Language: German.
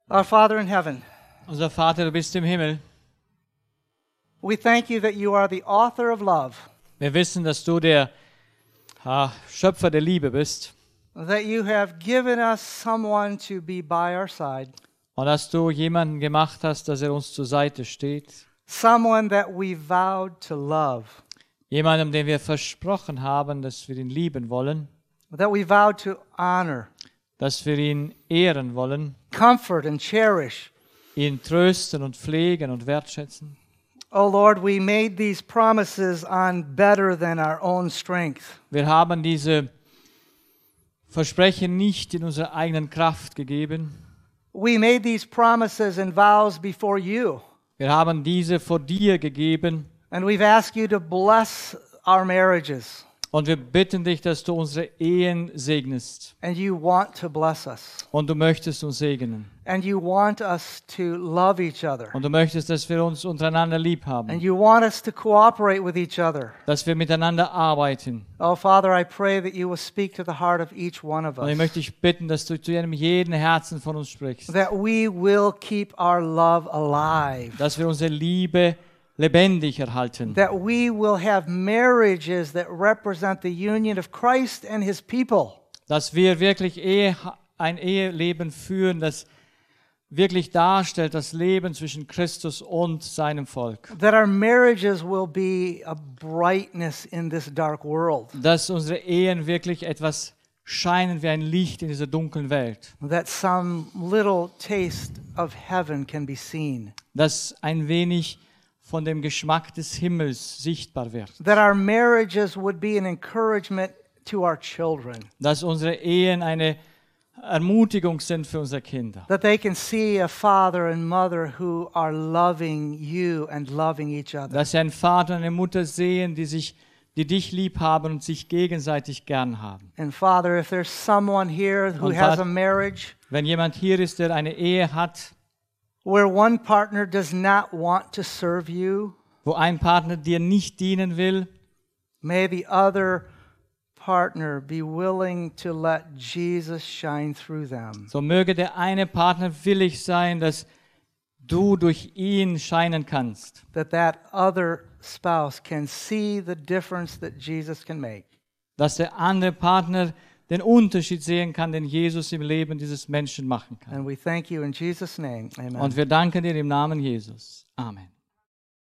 Our Father in heaven, Unser Vater, du bist im Himmel. we thank you that you are the author of love, Wir wissen, dass du der Schöpfer der Liebe bist that you have given us someone to be by our side, und dass du jemanden gemacht hast, dass er uns zur Seite steht. someone that we vowed to love, Jemandem, dem wir versprochen haben, dass wir ihn lieben wollen, that we vowed to honor, dass wir ihn ehren wollen, comfort, and cherish. ihn trösten und pflegen und wertschätzen. Oh Lord, we made these promises on better than our own strength. Wir haben diese Versprechen nicht in unserer eigenen Kraft gegeben. We made these promises and vows before you, Wir haben diese vor dir gegeben and we've asked you to bless our marriages, und wir bitten dich, dass du unsere Ehen segnest. and you want to bless us, Und du möchtest uns segnen. and you want us to love each other, Und du möchtest, dass wir uns untereinander lieb haben. and you want us to cooperate with each other. Dass wir miteinander arbeiten. Oh, Father, I pray that you will speak to the heart of each one of Und ich us, möchte dich bitten, dass du zu jedem Herzen von uns sprichst. that we will keep our love alive, Dass wir unsere Liebe lebendig erhalten. that we will have marriages that represent the union of Christ and his people, Dass wir wirklich ein Eheleben führen, das wirklich darstellt das Leben zwischen Christus und seinem Volk. that our marriages will be a brightness in this dark world, Dass unsere Ehen wirklich etwas scheinen wie ein Licht in dieser dunklen Welt. that some little taste of heaven can be seen, Dass ein wenig von dem Geschmack des Himmels sichtbar wird. that our marriages would be an encouragement to our children, Dass unsere Ehen eine Ermutigung sind für unsere Kinder. that they can see a father and mother who are loving you and loving each other. Dass sie einen Vater und eine Mutter sehen, die dich lieb haben und sich gegenseitig gern haben. And Father, if there's someone here who Und has Vater- a marriage Wenn jemand hier ist, der eine Ehe hat, where one partner does not want to serve you, wo ein Partner dir nicht dienen will, may the other partner be willing to let Jesus shine through them. so möge der eine Partner willig sein, dass du durch ihn scheinen kannst. That other spouse can see the difference that Jesus can make. Dass der andere Partner den Unterschied sehen kann, den Jesus im Leben dieses Menschen machen kann. And we thank you in Jesus' name. Amen. Und wir danken dir im Namen Jesus. Amen.